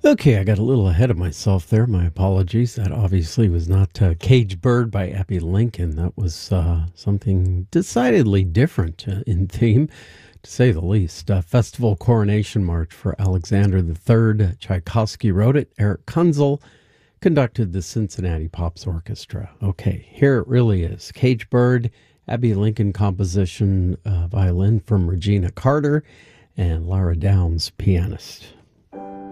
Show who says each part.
Speaker 1: Okay, I got a little ahead of myself there. My apologies. That obviously was not Cage Bird by Abby Lincoln. That was something decidedly different in theme, to say the least. Festival Coronation March for Alexander III. Tchaikovsky wrote it. Eric Kunzel conducted the Cincinnati Pops Orchestra. Okay, here it really is. Cage Bird, Abby Lincoln composition, violin from Regina Carter, and Lara Downs, pianist.